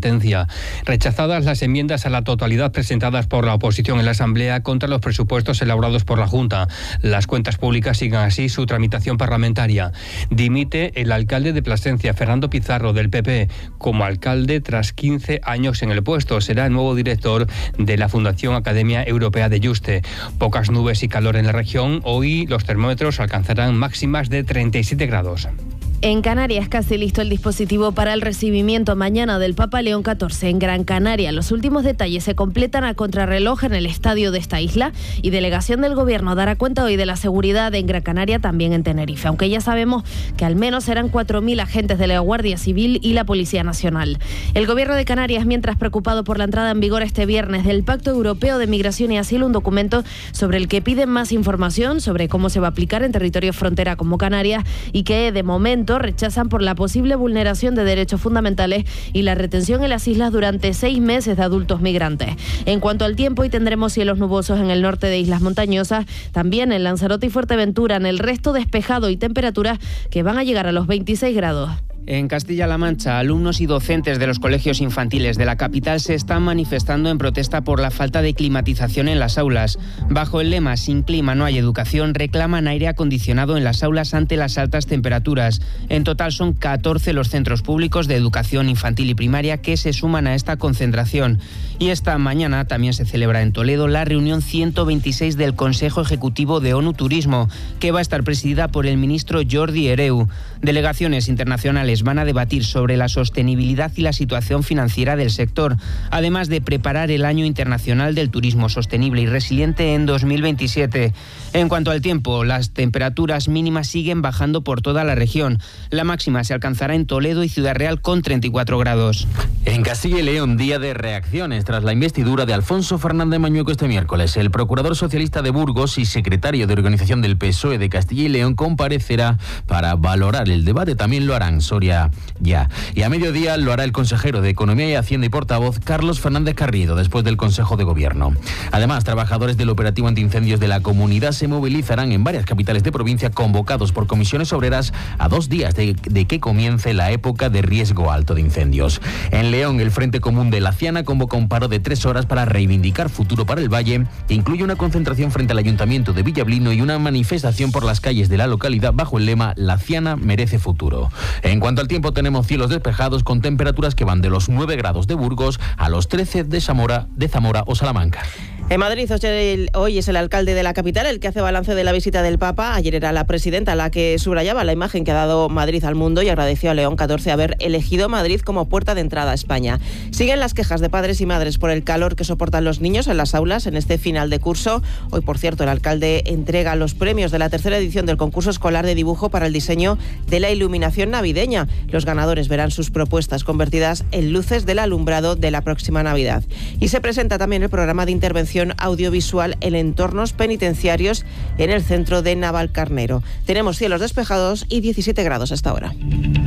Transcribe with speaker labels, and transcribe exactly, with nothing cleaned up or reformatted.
Speaker 1: sentencia. Rechazadas las enmiendas a la totalidad presentadas por la oposición en la Asamblea contra los presupuestos elaborados por la Junta. Las cuentas públicas siguen así su tramitación parlamentaria. Dimite el alcalde de Plasencia, Fernando Pizarro, del P P, como alcalde tras quince años en el puesto. Será el nuevo director de la Fundación Academia Europea de Yuste. Pocas nubes y calor en la región. Hoy los termómetros alcanzarán máximas de treinta y siete grados.
Speaker 2: En Canarias, casi listo el dispositivo para el recibimiento mañana del Papa León catorce en Gran Canaria. Los últimos detalles se completan a contrarreloj en el estadio de esta isla y delegación del Gobierno dará cuenta hoy de la seguridad en Gran Canaria, también en Tenerife, aunque ya sabemos que al menos serán cuatro mil agentes de la Guardia Civil y la Policía Nacional. El Gobierno de Canarias, mientras preocupado por la entrada en vigor este viernes del Pacto Europeo de Migración y Asilo, un documento sobre el que piden más información sobre cómo se va a aplicar en territorios frontera como Canarias y que de momento rechazan por la posible vulneración de derechos fundamentales y la retención en las islas durante seis meses de adultos migrantes. En cuanto al tiempo, hoy tendremos cielos nubosos en el norte de islas montañosas, también en Lanzarote y Fuerteventura, en el resto despejado y temperaturas que van a llegar a los veintiséis grados.
Speaker 3: En Castilla-La Mancha, alumnos y docentes de los colegios infantiles de la capital se están manifestando en protesta por la falta de climatización en las aulas. Bajo el lema "Sin clima no hay educación", reclaman aire acondicionado en las aulas ante las altas temperaturas. En total son catorce los centros públicos de educación infantil y primaria que se suman a esta concentración. Y esta mañana también se celebra en Toledo la reunión ciento veintiséis del Consejo Ejecutivo de ONU Turismo, que va a estar presidida por el ministro Jordi Hereu. Delegaciones internacionales van a debatir sobre la sostenibilidad y la situación financiera del sector, además de preparar el Año Internacional del Turismo Sostenible y Resiliente en dos mil veintisiete. En cuanto al tiempo, las temperaturas mínimas siguen bajando por toda la región. La máxima se alcanzará en Toledo y Ciudad Real con treinta y cuatro grados.
Speaker 4: En Castilla y León, día de reacciones tras la investidura de Alfonso Fernández Mañueco este miércoles. El procurador socialista de Burgos y secretario de organización del P S O E de Castilla y León comparecerá para valorar el debate. También lo harán Soria ya. Y a mediodía lo hará el consejero de Economía y Hacienda y portavoz Carlos Fernández Carriedo, después del Consejo de Gobierno. Además, trabajadores del operativo antiincendios de la comunidad se movilizarán en varias capitales de provincia, convocados por comisiones obreras a dos días de, de que comience la época de riesgo alto de incendios. En León, el Frente Común de la Ciana convoca un paro de tres horas para reivindicar futuro para el Valle, que incluye una concentración frente al Ayuntamiento de Villablino y una manifestación por las calles de la localidad bajo el lema "La Ciana merece futuro". En cuanto al tiempo, tenemos cielos despejados con temperaturas que van de los nueve grados de Burgos a los trece de Zamora, de Zamora o Salamanca.
Speaker 5: En Madrid, hoy es el alcalde de la capital el que hace balance de la visita del Papa. Ayer era la presidenta la que subrayaba la imagen que ha dado Madrid al mundo y agradeció a León catorce haber elegido Madrid como puerta de entrada a España. Siguen las quejas de padres y madres por el calor que soportan los niños en las aulas en este final de curso. Hoy, por cierto, el alcalde entrega los premios de la tercera edición del concurso escolar de dibujo para el diseño de la iluminación navideña. Los ganadores verán sus propuestas convertidas en luces del alumbrado de la próxima Navidad. Y se presenta también el programa de intervención audiovisual en entornos penitenciarios en el centro de Navalcarnero. Tenemos cielos despejados y diecisiete grados hasta ahora.